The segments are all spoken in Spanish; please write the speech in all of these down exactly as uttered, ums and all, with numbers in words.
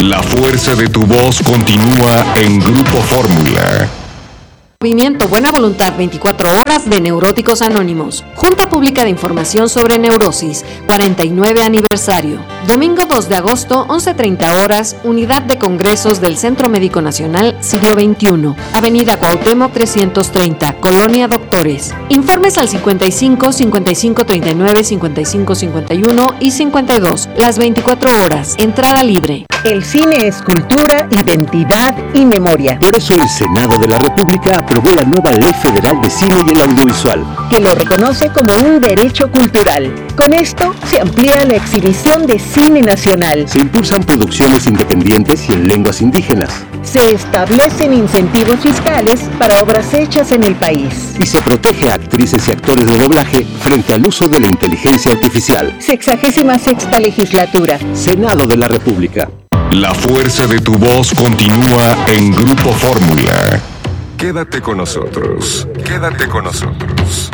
La fuerza de tu voz continúa en Grupo Fórmula. Movimiento Buena Voluntad veinticuatro horas de Neuróticos Anónimos. Junta Pública de Información sobre Neurosis, cuarenta y nueve aniversario. Domingo dos de agosto, once treinta horas, Unidad de Congresos del Centro Médico Nacional, siglo veintiuno. Avenida Cuauhtémoc trescientos treinta, Colonia Doctores. Informes al cincuenta y cinco, cincuenta y cinco treinta y nueve, cincuenta y cinco cincuenta y uno y cincuenta y dos. Las veinticuatro horas. Entrada libre. El cine es cultura, identidad y memoria. Por eso el Senado de la República aprobó la nueva Ley Federal de Cine y el Audiovisual, que lo reconoce como un derecho cultural. Con esto se amplía la exhibición de cine nacional. Se impulsan producciones independientes y en lenguas indígenas. Se establecen incentivos fiscales para obras hechas en el país. Y se protege a actrices y actores de doblaje frente al uso de la inteligencia artificial. Sexagésima sexta legislatura. Senado de la República. La fuerza de tu voz continúa en Grupo Fórmula. Quédate con nosotros. Quédate con nosotros.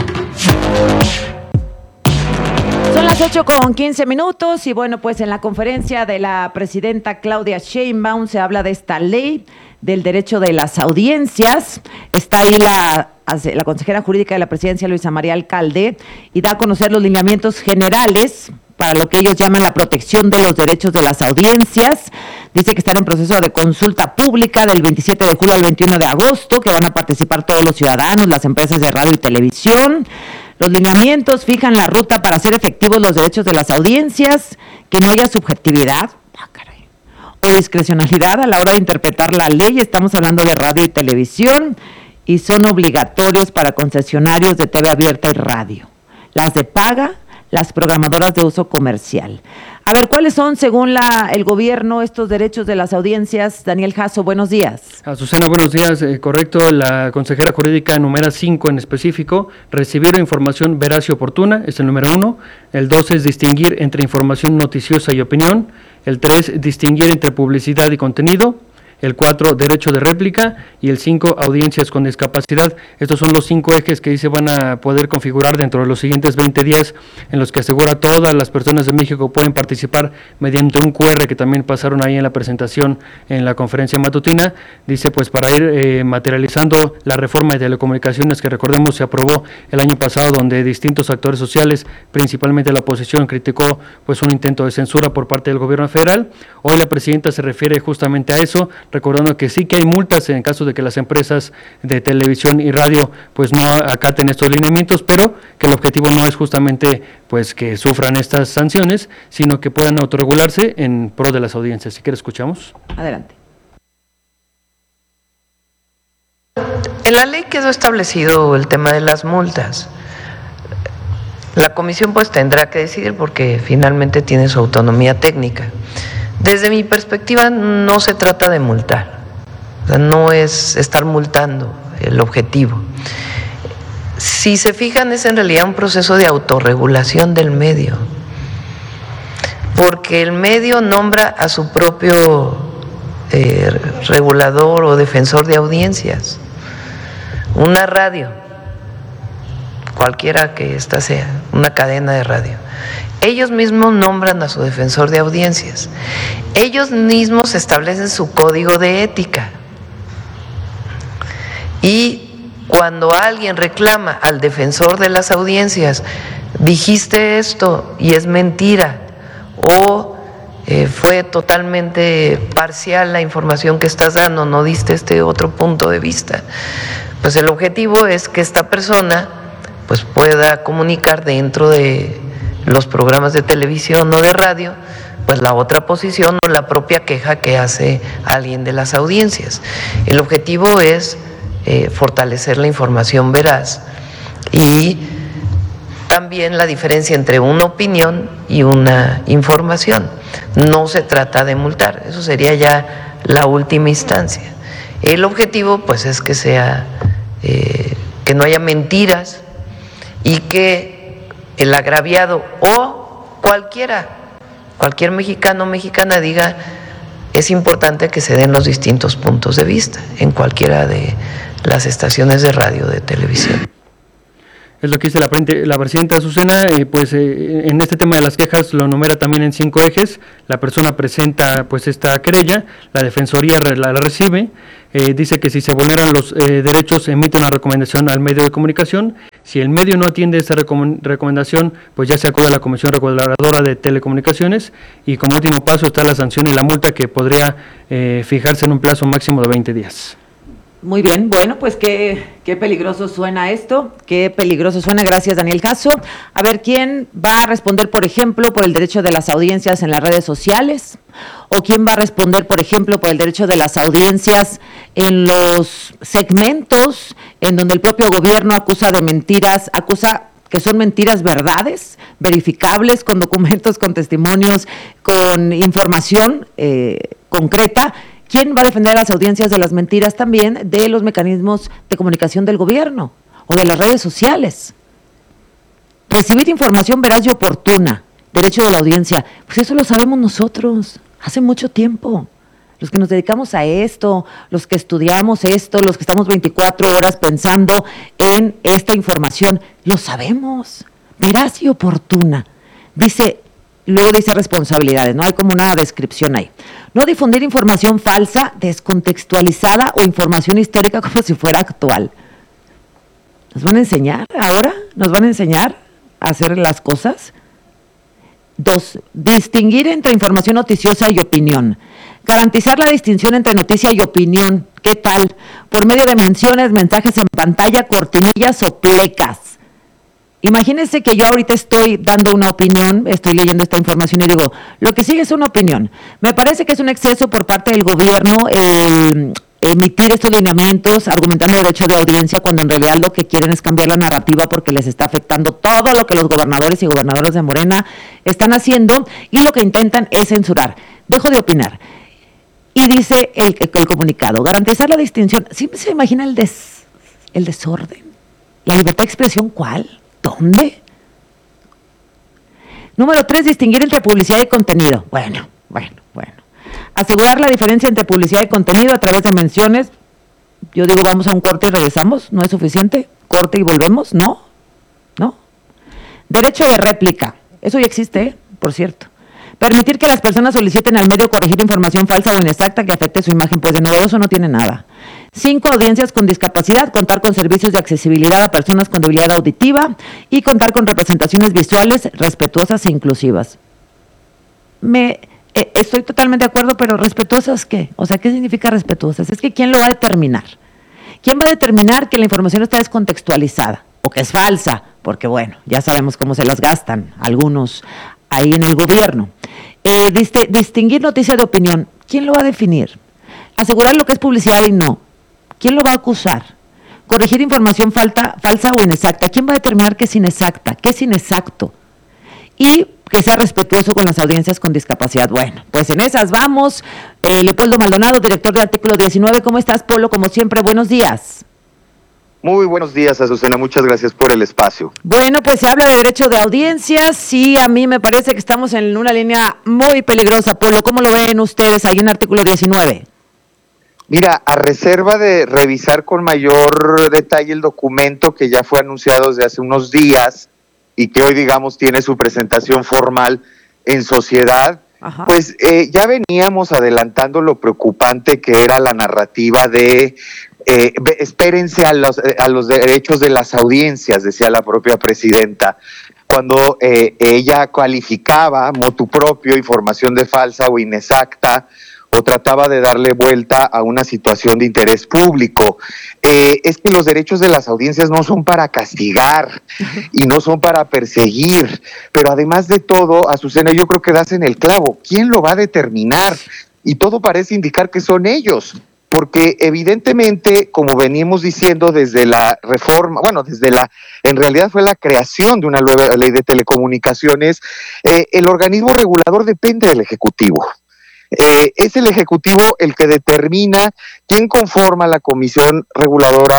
Son las ocho con quince minutos y bueno, pues en la conferencia de la presidenta Claudia Sheinbaum se habla de esta ley del derecho de las audiencias. Está ahí la, la consejera jurídica de la presidencia, Luisa María Alcalde, y da a conocer los lineamientos generales para lo que ellos llaman la protección de los derechos de las audiencias. Dice que están en proceso de consulta pública del veintisiete de julio al veintiuno de agosto, que van a participar todos los ciudadanos, las empresas de radio y televisión. Los lineamientos fijan la ruta para hacer efectivos los derechos de las audiencias, que no haya subjetividad ah, caray, o discrecionalidad a la hora de interpretar la ley. Estamos hablando de radio y televisión, y son obligatorios para concesionarios de T V abierta y radio. Las de paga, las programadoras de uso comercial. A ver, ¿cuáles son, según la, el gobierno, estos derechos de las audiencias? Daniel Jasso, buenos días. Azucena, buenos días. Eh, correcto, la consejera jurídica enumera cinco en específico. Recibir información veraz y oportuna, es el número uno. El dos es distinguir entre información noticiosa y opinión. El tres, distinguir entre publicidad y contenido. El cuatro, derecho de réplica, y el cinco, audiencias con discapacidad. Estos son los cinco ejes que se van a poder configurar dentro de los siguientes veinte días, en los que asegura todas las personas de México pueden participar mediante un cu erre que también pasaron ahí en la presentación en la conferencia matutina. Dice, pues para ir eh, materializando la reforma de telecomunicaciones que, recordemos, se aprobó el año pasado, donde distintos actores sociales, principalmente la oposición, criticó pues un intento de censura por parte del gobierno federal. Hoy la presidenta se refiere justamente a eso, recordando que sí que hay multas en caso de que las empresas de televisión y radio pues no acaten estos lineamientos, pero que el objetivo no es justamente pues que sufran estas sanciones, sino que puedan autorregularse en pro de las audiencias. Si quieres, escuchamos. Adelante. En la ley quedó establecido el tema de las multas. La comisión pues tendrá que decidir porque finalmente tiene su autonomía técnica. Desde mi perspectiva no se trata de multar, o sea, no es estar multando el objetivo. Si se fijan, es en realidad un proceso de autorregulación del medio, porque el medio nombra a su propio eh, regulador o defensor de audiencias. Una radio, cualquiera que ésta sea, una cadena de radio, ellos mismos nombran a su defensor de audiencias. Ellos mismos establecen su código de ética. Y cuando alguien reclama al defensor de las audiencias, dijiste esto y es mentira, o eh, fue totalmente parcial la información que estás dando, no diste este otro punto de vista, pues el objetivo es que esta persona pues pueda comunicar dentro de los programas de televisión o de radio, pues la otra posición o la propia queja que hace alguien de las audiencias. El objetivo es eh, fortalecer la información veraz y también la diferencia entre una opinión y una información. No se trata de multar, eso sería ya la última instancia. El objetivo pues es que sea, eh, que no haya mentiras y que el agraviado o cualquiera, cualquier mexicano o mexicana diga, es importante que se den los distintos puntos de vista en cualquiera de las estaciones de radio o de televisión. Es lo que dice la, la presidenta Azucena, eh, pues eh, en este tema de las quejas lo numera también en cinco ejes. La persona presenta pues esta querella, la Defensoría la, la recibe, eh, dice que si se vulneran los eh, derechos emite una recomendación al medio de comunicación. Si el medio no atiende esa recom recomendación, pues ya se acude a la Comisión Reguladora de Telecomunicaciones, y como último paso está la sanción y la multa, que podría eh, fijarse en un plazo máximo de veinte días. Muy bien, bueno, pues qué, qué peligroso suena esto, qué peligroso suena, gracias Daniel Caso. A ver, ¿quién va a responder, por ejemplo, por el derecho de las audiencias en las redes sociales? ¿O quién va a responder, por ejemplo, por el derecho de las audiencias en los segmentos en donde el propio gobierno acusa de mentiras, acusa que son mentiras verdades, verificables, con documentos, con testimonios, con información eh, concreta? ¿Quién va a defender a las audiencias de las mentiras también de los mecanismos de comunicación del gobierno o de las redes sociales? Recibir información veraz y oportuna, derecho de la audiencia, pues eso lo sabemos nosotros, hace mucho tiempo. Los que nos dedicamos a esto, los que estudiamos esto, los que estamos veinticuatro horas pensando en esta información, lo sabemos, veraz y oportuna. Dice... Luego dice responsabilidades, ¿no? Hay como una descripción ahí. No difundir información falsa, descontextualizada o información histórica como si fuera actual. ¿Nos van a enseñar ahora? ¿Nos van a enseñar a hacer las cosas? Dos, distinguir entre información noticiosa y opinión. Garantizar la distinción entre noticia y opinión. ¿Qué tal? Por medio de menciones, mensajes en pantalla, cortinillas o plecas. Imagínense que yo ahorita estoy dando una opinión, estoy leyendo esta información y digo, lo que sigue es una opinión. Me parece que es un exceso por parte del gobierno el emitir estos lineamientos argumentando derecho de audiencia, cuando en realidad lo que quieren es cambiar la narrativa porque les está afectando todo lo que los gobernadores y gobernadoras de Morena están haciendo, y lo que intentan es censurar. Dejo de opinar. Y dice el, el comunicado, garantizar la distinción. ¿Siempre se imagina el, des, el desorden? ¿La libertad de expresión cuál? ¿Dónde? Número tres, distinguir entre publicidad y contenido. Bueno, bueno, bueno. Asegurar la diferencia entre publicidad y contenido a través de menciones. Yo digo, vamos a un corte y regresamos. ¿No es suficiente? ¿Corte y volvemos? No, no. Derecho de réplica. Eso ya existe, ¿eh? Por cierto. Permitir que las personas soliciten al medio corregir información falsa o inexacta que afecte su imagen, pues de novedoso no tiene nada. Cinco, audiencias con discapacidad, contar con servicios de accesibilidad a personas con debilidad auditiva y contar con representaciones visuales respetuosas e inclusivas. Me eh, estoy totalmente de acuerdo, pero ¿respetuosas qué? O sea, ¿qué significa respetuosas? Es que ¿quién lo va a determinar? ¿Quién va a determinar que la información está descontextualizada o que es falsa? Porque bueno, ya sabemos cómo se las gastan algunos ahí en el gobierno. Eh, dist distinguir noticia de opinión, ¿quién lo va a definir? Asegurar lo que es publicidad y no, ¿quién lo va a acusar? Corregir información falta, falsa o inexacta, ¿quién va a determinar qué es inexacta, qué es inexacto? Y que sea respetuoso con las audiencias con discapacidad. Bueno, pues en esas vamos. Eh, Leopoldo Maldonado, director de Artículo diecinueve, ¿cómo estás, Polo? Como siempre, buenos días. Muy buenos días, Azucena, muchas gracias por el espacio. Bueno, pues se habla de derecho de audiencias y a mí me parece que estamos en una línea muy peligrosa. Polo, ¿cómo lo ven ustedes ahí en Artículo diecinueve? Mira, a reserva de revisar con mayor detalle el documento que ya fue anunciado desde hace unos días y que hoy, digamos, tiene su presentación formal en sociedad, Ajá. pues eh, ya veníamos adelantando lo preocupante que era la narrativa de Eh, espérense a los, a los derechos de las audiencias, decía la propia presidenta, cuando eh, ella calificaba motu propio información de falsa o inexacta, o trataba de darle vuelta a una situación de interés público. Eh, es que los derechos de las audiencias no son para castigar y no son para perseguir, pero además de todo, Azucena, yo creo que das en el clavo. ¿Quién lo va a determinar? Y todo parece indicar que son ellos. Porque evidentemente, como venimos diciendo desde la reforma, bueno, desde la, en realidad fue la creación de una nueva ley de telecomunicaciones, eh, el organismo regulador depende del Ejecutivo. Eh, es el Ejecutivo el que determina quién conforma la comisión reguladora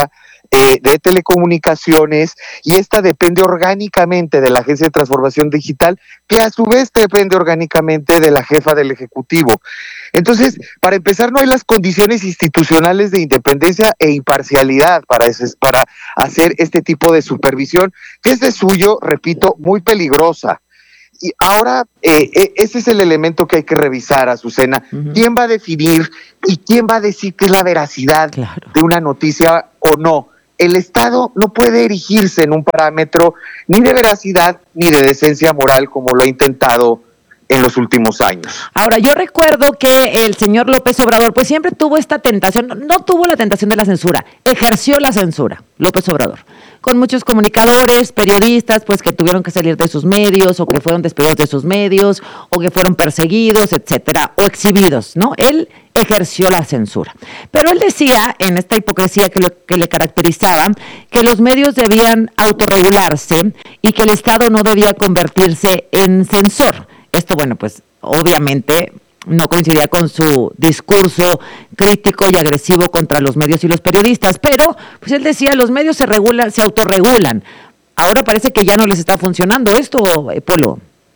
eh, de Telecomunicaciones, y esta depende orgánicamente de la Agencia de Transformación Digital, que a su vez depende orgánicamente de la jefa del Ejecutivo. Entonces, para empezar, no hay las condiciones institucionales de independencia e imparcialidad para, ese, para hacer este tipo de supervisión, que es de suyo, repito, muy peligrosa. Y ahora, eh, eh, ese es el elemento que hay que revisar, Azucena. Uh-huh. ¿Quién va a definir y quién va a decir qué es la veracidad claro. de una noticia o no? El Estado no puede erigirse en un parámetro ni de veracidad ni de decencia moral como lo ha intentado en los últimos años. Ahora, yo recuerdo que el señor López Obrador pues siempre tuvo esta tentación, no, no tuvo la tentación de la censura, ejerció la censura, López Obrador, con muchos comunicadores, periodistas, pues que tuvieron que salir de sus medios, o que fueron despedidos de sus medios, o que fueron perseguidos, etcétera, o exhibidos, ¿no? Él ejerció la censura. Pero él decía, en esta hipocresía que, lo, que le caracterizaba, que los medios debían autorregularse y que el Estado no debía convertirse en censor. Esto, bueno, pues obviamente no coincidía con su discurso crítico y agresivo contra los medios y los periodistas, pero pues él decía, los medios se regulan, se autorregulan. Ahora parece que ya no les está funcionando esto, Polo.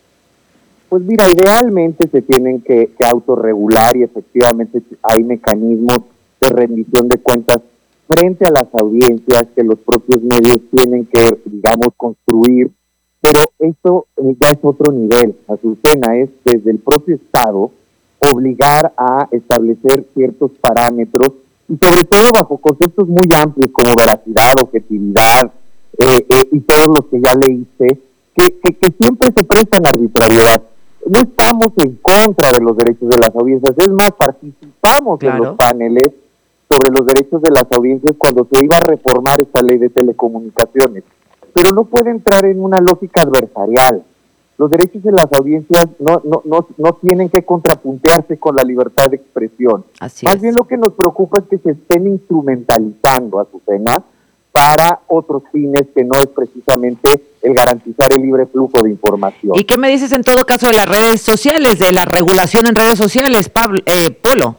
Pues mira, idealmente se tienen que, que autorregular y efectivamente hay mecanismos de rendición de cuentas frente a las audiencias que los propios medios tienen que, digamos, construir. Pero esto ya es otro nivel, Azucena, es desde el propio Estado obligar a establecer ciertos parámetros y sobre todo bajo conceptos muy amplios como veracidad, objetividad eh, eh, y todos los que ya leíste, que, que, que siempre se prestan arbitrariedad. No estamos en contra de los derechos de las audiencias, es más, participamos claro. en los paneles sobre los derechos de las audiencias cuando se iba a reformar esta ley de telecomunicaciones. Pero no puede entrar en una lógica adversarial. Los derechos de las audiencias no no no no tienen que contrapuntearse con la libertad de expresión. Así Más es. bien lo que nos preocupa es que se estén instrumentalizando, Azucena, para otros fines que no es precisamente el garantizar el libre flujo de información. ¿Y qué me dices en todo caso de las redes sociales, de la regulación en redes sociales, Pablo, eh, Polo?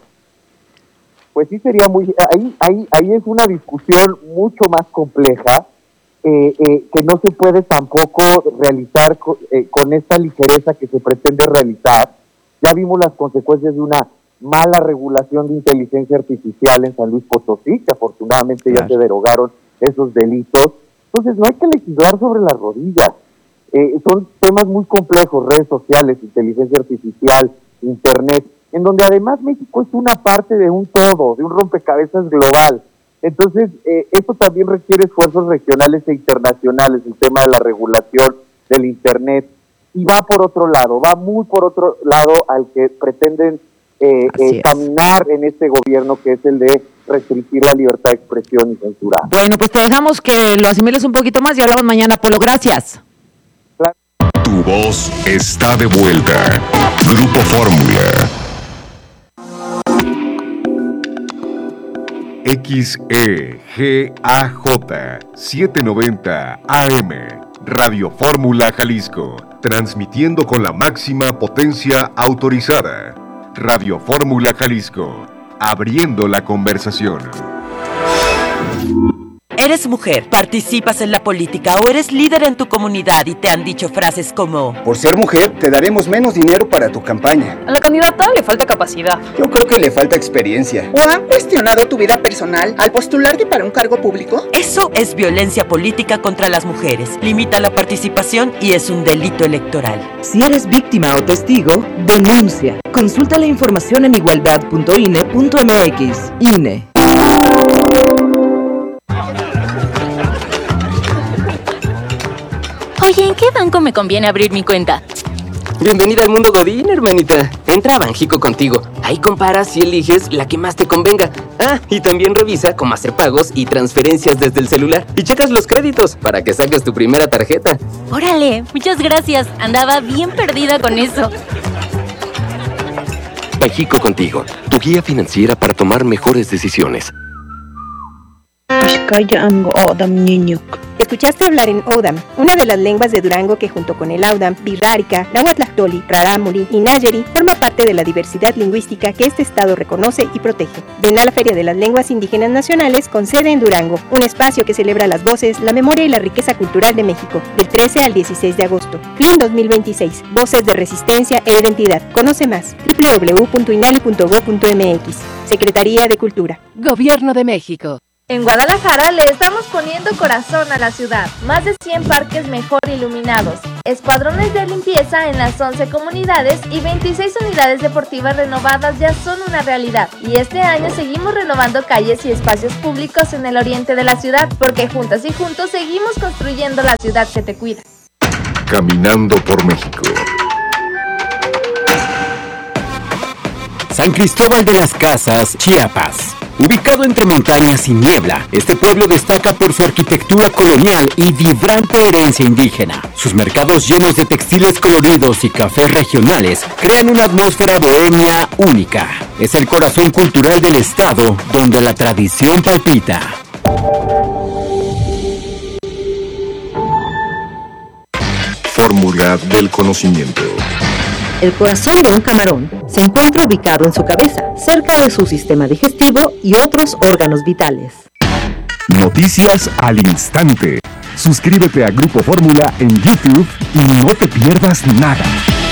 Pues sí sería muy... Ahí, ahí, ahí es una discusión mucho más compleja, Eh, eh, que no se puede tampoco realizar co- eh, con esta ligereza que se pretende realizar. Ya vimos las consecuencias de una mala regulación de inteligencia artificial en San Luis Potosí, que afortunadamente claro. ya se derogaron esos delitos. Entonces no hay que legislar sobre las rodillas. Eh, son temas muy complejos, redes sociales, inteligencia artificial, internet, en donde además México es una parte de un todo, de un rompecabezas global. Entonces, eh, esto también requiere esfuerzos regionales e internacionales, el tema de la regulación del Internet, y va por otro lado, va muy por otro lado al que pretenden eh, eh, caminar en este gobierno, que es el de restringir la libertad de expresión y censurar. Bueno, pues te dejamos que lo asimiles un poquito más y hablamos mañana, Polo. Gracias. Claro. Tu voz está de vuelta. Grupo Fórmula. X E G A J setecientos noventa A M, Radio Fórmula Jalisco, transmitiendo con la máxima potencia autorizada. Radio Fórmula Jalisco, abriendo la conversación. ¿Eres mujer, participas en la política o eres líder en tu comunidad y te han dicho frases como: por ser mujer, te daremos menos dinero para tu campaña? A la candidata le falta capacidad. Yo creo que le falta experiencia. ¿O han cuestionado tu vida personal al postularte para un cargo público? Eso es violencia política contra las mujeres. Limita la participación y es un delito electoral. Si eres víctima o testigo, denuncia. Consulta la información en igualdad punto i n e punto m x. I N E. Oye, ¿en qué banco me conviene abrir mi cuenta? Bienvenida al mundo Godín, hermanita. Entra a Banjico Contigo. Ahí comparas y eliges la que más te convenga. Ah, y también revisa cómo hacer pagos y transferencias desde el celular. Y checas los créditos para que saques tu primera tarjeta. Órale, muchas gracias. Andaba bien perdida con eso. Banjico Contigo, tu guía financiera para tomar mejores decisiones. Kayam Odam Niñuk. Escuchaste hablar en Odam, una de las lenguas de Durango que junto con el Audam, Birrárica, Nahuatlactoli, Rarámuri y Nayari forma parte de la diversidad lingüística que este estado reconoce y protege. Ven a la Feria de las Lenguas Indígenas Nacionales con sede en Durango, un espacio que celebra las voces, la memoria y la riqueza cultural de México, del trece al dieciséis de agosto. F L I M dos mil veintiséis, Voces de Resistencia e Identidad. Conoce más, doble u doble u doble u punto inali punto gob punto m x. Secretaría de Cultura. Gobierno de México. En Guadalajara le estamos poniendo corazón a la ciudad. Más de cien parques mejor iluminados, escuadrones de limpieza en las once comunidades y veintiséis unidades deportivas renovadas ya son una realidad. Y este año seguimos renovando calles y espacios públicos en el oriente de la ciudad, porque juntas y juntos seguimos construyendo la ciudad que te cuida. Caminando por México. San Cristóbal de las Casas, Chiapas. Ubicado entre montañas y niebla, este pueblo destaca por su arquitectura colonial y vibrante herencia indígena. Sus mercados llenos de textiles coloridos y cafés regionales crean una atmósfera bohemia única. Es el corazón cultural del estado donde la tradición palpita. Fórmula del conocimiento. El corazón de un camarón se encuentra ubicado en su cabeza, cerca de su sistema digestivo y otros órganos vitales. Noticias al instante. Suscríbete a Grupo Fórmula en YouTube y no te pierdas nada.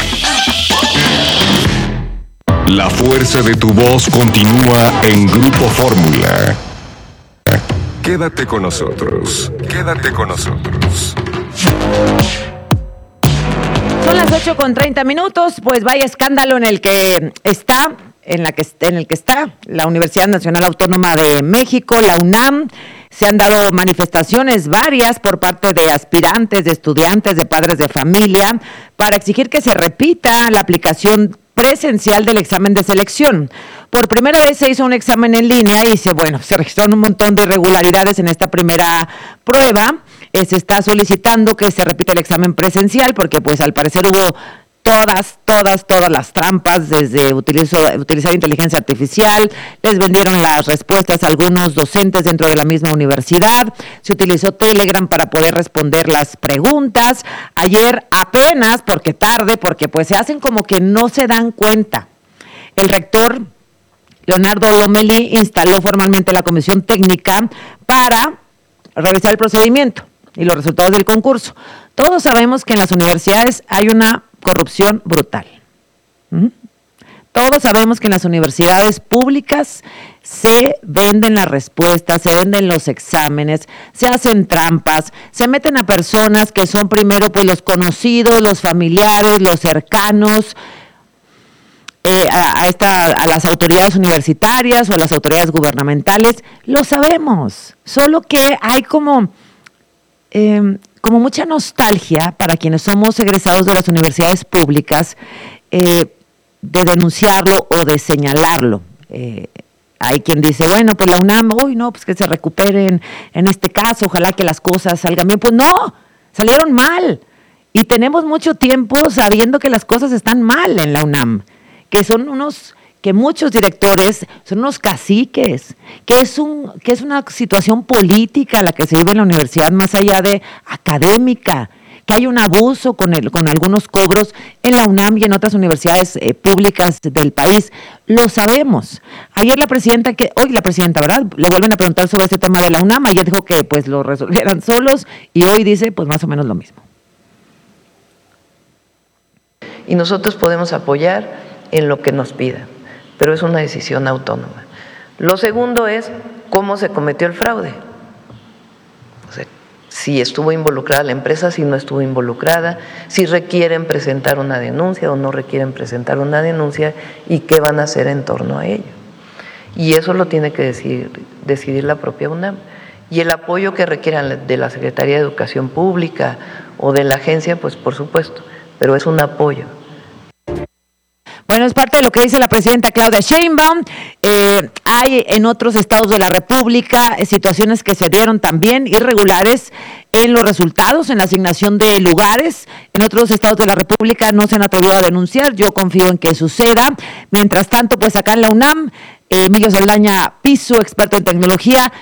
La fuerza de tu voz continúa en Grupo Fórmula. Quédate con nosotros. Quédate con nosotros. Son las ocho con treinta minutos, pues vaya escándalo en el que está, en la que en el que está la Universidad Nacional Autónoma de México, la UNAM. Se han dado manifestaciones varias por parte de aspirantes, de estudiantes, de padres de familia, para exigir que se repita la aplicación presencial del examen de selección. Por primera vez se hizo un examen en línea y se, bueno, se registraron un montón de irregularidades en esta primera prueba. Eh, se está solicitando que se repita el examen presencial porque, pues, al parecer hubo todas, todas, todas las trampas, desde utilizo, utilizar inteligencia artificial, les vendieron las respuestas a algunos docentes dentro de la misma universidad, se utilizó Telegram para poder responder las preguntas. Ayer apenas, porque tarde, porque pues se hacen como que no se dan cuenta. El rector Leonardo Lomelí instaló formalmente la comisión técnica para revisar el procedimiento y los resultados del concurso. Todos sabemos que en las universidades hay una corrupción brutal. ¿Mm? Todos sabemos que en las universidades públicas se venden las respuestas, se venden los exámenes, se hacen trampas, se meten a personas que son primero pues los conocidos, los familiares, los cercanos, eh, a, a, esta, a las autoridades universitarias o a las autoridades gubernamentales. Lo sabemos, solo que hay como... Eh, como mucha nostalgia para quienes somos egresados de las universidades públicas eh, de denunciarlo o de señalarlo. Eh, hay quien dice, bueno, pues la UNAM, uy, no, pues que se recuperen en este caso, ojalá que las cosas salgan bien. Pues no, salieron mal. Y tenemos mucho tiempo sabiendo que las cosas están mal en la UNAM, que son unos... que muchos directores son unos caciques, que es un que es una situación política la que se vive en la universidad más allá de académica, que hay un abuso con el, con algunos cobros en la UNAM y en otras universidades eh, públicas del país. Lo sabemos. Ayer la presidenta, que hoy la presidenta, ¿verdad? Le vuelven a preguntar sobre este tema de la UNAM. Ayer dijo que pues lo resolvieran solos y hoy dice pues más o menos lo mismo. Y nosotros podemos apoyar en lo que nos pidan, pero es una decisión autónoma. Lo segundo es cómo se cometió el fraude. O sea, si estuvo involucrada la empresa, si no estuvo involucrada, si requieren presentar una denuncia o no requieren presentar una denuncia y qué van a hacer en torno a ello. Y eso lo tiene que decidir, decidir la propia UNAM. Y el apoyo que requieran de la Secretaría de Educación Pública o de la agencia, pues por supuesto, pero es un apoyo. Bueno, es parte de lo que dice la presidenta Claudia Sheinbaum. Eh, hay en otros estados de la República eh, situaciones que se dieron también irregulares en los resultados, en la asignación de lugares. En otros estados de la República no se han atrevido a denunciar. Yo confío en que suceda. Mientras tanto, pues acá en la UNAM, eh, Emilio Saldaña Piso, experto en tecnología,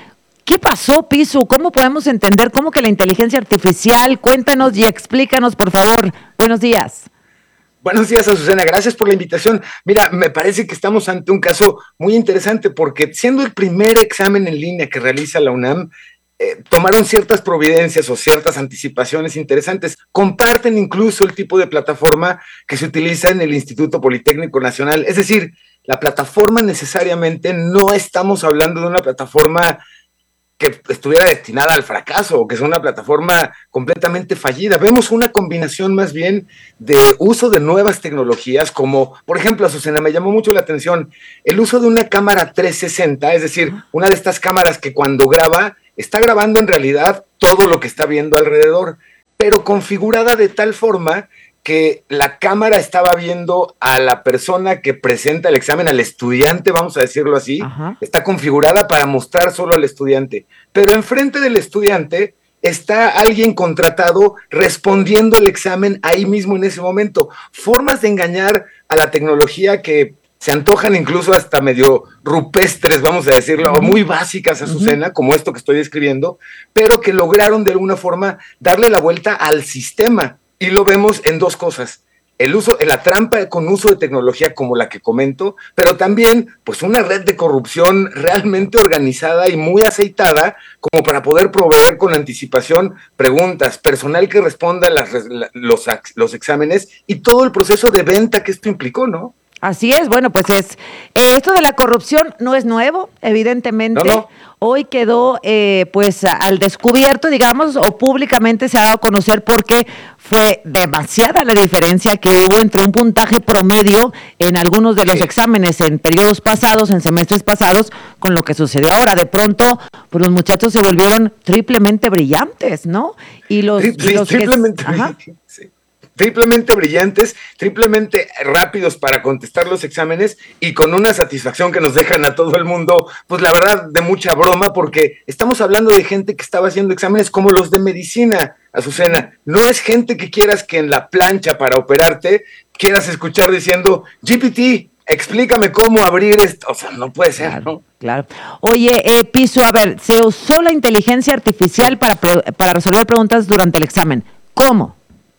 ¿Qué pasó, Pisu? ¿Cómo podemos entender cómo que la inteligencia artificial? Cuéntanos y explícanos, por favor. Buenos días. Buenos días, Azucena. Gracias por la invitación. Mira, me parece que estamos ante un caso muy interesante porque siendo el primer examen en línea que realiza la UNAM, eh, tomaron ciertas providencias o ciertas anticipaciones interesantes. Comparten incluso el tipo de plataforma que se utiliza en el Instituto Politécnico Nacional. Es decir, la plataforma necesariamente no estamos hablando de una plataforma que estuviera destinada al fracaso o que sea una plataforma completamente fallida. Vemos una combinación más bien de uso de nuevas tecnologías como, por ejemplo, Azucena, me llamó mucho la atención el uso de una cámara trescientos sesenta, es decir, una de estas cámaras que cuando graba, está grabando en realidad todo lo que está viendo alrededor, pero configurada de tal forma que la cámara estaba viendo a la persona que presenta el examen, al estudiante, vamos a decirlo así. Ajá. Está configurada para mostrar solo al estudiante, pero enfrente del estudiante está alguien contratado respondiendo el examen ahí mismo en ese momento. Formas de engañar a la tecnología que se antojan incluso hasta medio rupestres, vamos a decirlo, uh-huh. muy básicas, Azucena, uh-huh. como esto que estoy describiendo, pero que lograron de alguna forma darle la vuelta al sistema. Y lo vemos en dos cosas, el uso, la trampa con uso de tecnología como la que comento, pero también pues una red de corrupción realmente organizada y muy aceitada como para poder proveer con anticipación preguntas, personal que responda las, los, los exámenes y todo el proceso de venta que esto implicó, ¿no? Así es, bueno, pues es eh, esto de la corrupción no es nuevo, evidentemente. No, no. Hoy quedó eh, pues al descubierto, digamos, o públicamente se ha dado a conocer porque fue demasiada la diferencia que hubo entre un puntaje promedio en algunos de los sí. exámenes en periodos pasados, en semestres pasados, con lo que sucedió ahora. De pronto, pues los muchachos se volvieron triplemente brillantes, ¿no? Y los, sí, y los triplemente brillantes, sí. triplemente brillantes, triplemente rápidos para contestar los exámenes y con una satisfacción que nos dejan a todo el mundo, pues la verdad de mucha broma, porque estamos hablando de gente que estaba haciendo exámenes como los de medicina, Azucena. No es gente que quieras que en la plancha para operarte quieras escuchar diciendo G P T, explícame cómo abrir esto. O sea, no puede ser, claro, ¿no? Claro. Oye, eh, Pisu, a ver, se usó la inteligencia artificial para, para resolver preguntas durante el examen. ¿Cómo?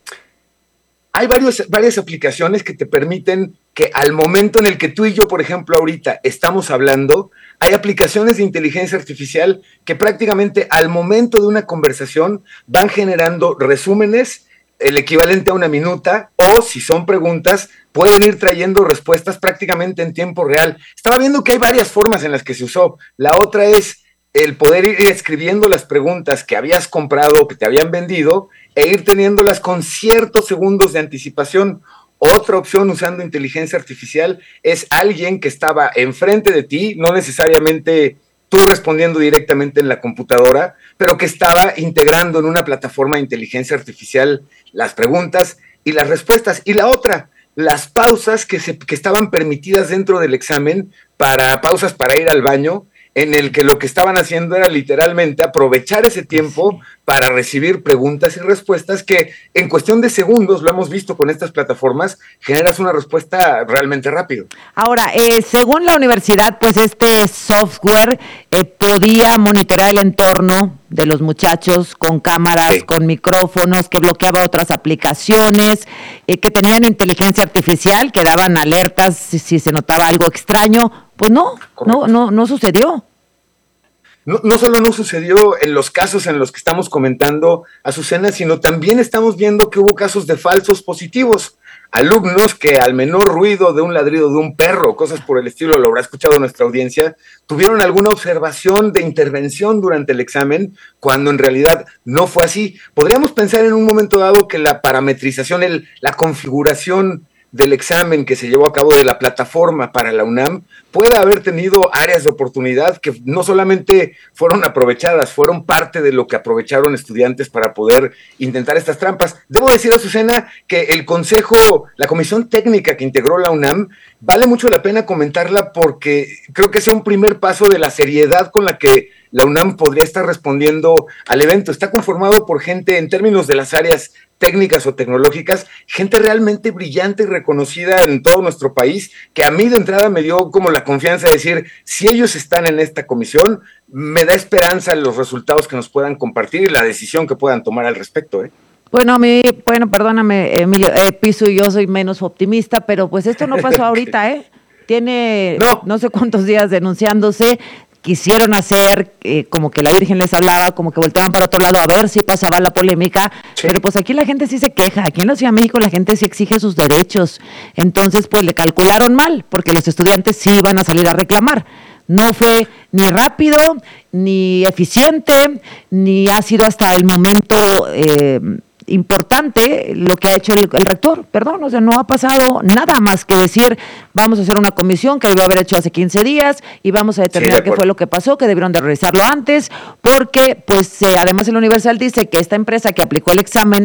Hay varios, varias aplicaciones que te permiten que al momento en el que tú y yo, por ejemplo, ahorita estamos hablando, hay aplicaciones de inteligencia artificial que prácticamente al momento de una conversación van generando resúmenes, el equivalente a una minuta, o si son preguntas, pueden ir trayendo respuestas prácticamente en tiempo real. Estaba viendo que hay varias formas en las que se usó. La otra es el poder ir escribiendo las preguntas que habías comprado, que te habían vendido, e ir teniéndolas con ciertos segundos de anticipación. Otra opción usando inteligencia artificial es alguien que estaba enfrente de ti, no necesariamente tú respondiendo directamente en la computadora, pero que estaba integrando en una plataforma de inteligencia artificial las preguntas y las respuestas. Y la otra, las pausas que, se, que estaban permitidas dentro del examen, para pausas para ir al baño, en el que lo que estaban haciendo era literalmente aprovechar ese tiempo para recibir preguntas y respuestas que en cuestión de segundos, lo hemos visto con estas plataformas, generas una respuesta realmente rápido. Ahora, eh, según la universidad, pues este software eh, podía monitorear el entorno de los muchachos con cámaras, sí. con micrófonos, que bloqueaba otras aplicaciones, eh, que tenían inteligencia artificial, que daban alertas si, si se notaba algo extraño. Pues no, no, no, no sucedió. No, no solo no sucedió en los casos en los que estamos comentando, Azucena, sino también estamos viendo que hubo casos de falsos positivos. Alumnos que al menor ruido de un ladrido de un perro, cosas por el estilo, lo habrá escuchado nuestra audiencia, tuvieron alguna observación de intervención durante el examen, cuando en realidad no fue así. Podríamos pensar en un momento dado que la parametrización, el, la configuración del examen que se llevó a cabo de la plataforma para la UNAM puede haber tenido áreas de oportunidad que no solamente fueron aprovechadas, fueron parte de lo que aprovecharon estudiantes para poder intentar estas trampas. Debo decir, Azucena, que el consejo, la comisión técnica que integró la UNAM, vale mucho la pena comentarla porque creo que es un primer paso de la seriedad con la que la UNAM podría estar respondiendo al evento. Está conformado por gente en términos de las áreas técnicas o tecnológicas, gente realmente brillante y reconocida en todo nuestro país, que a mí de entrada me dio como la confianza de decir, si ellos están en esta comisión, me da esperanza los resultados que nos puedan compartir y la decisión que puedan tomar al respecto, ¿eh? Bueno, a mí, bueno, perdóname, Emilio, eh, Piso y yo soy menos optimista, pero pues esto no pasó ahorita, ¿eh? Tiene no, no sé cuántos días denunciándose. Quisieron hacer eh, como que la Virgen les hablaba, como que volteaban para otro lado a ver si pasaba la polémica, sí. Pero pues aquí la gente sí se queja, aquí en la Ciudad de México la gente sí exige sus derechos, entonces pues le calcularon mal, porque los estudiantes sí iban a salir a reclamar. No fue ni rápido, ni eficiente, ni ha sido hasta el momento eh, importante lo que ha hecho el, el rector, perdón, o sea, no ha pasado nada más que decir, vamos a hacer una comisión que debió haber hecho hace quince días y vamos a determinar sí, de qué fue lo que pasó, que debieron de revisarlo antes, porque pues eh, además el Universal dice que esta empresa que aplicó el examen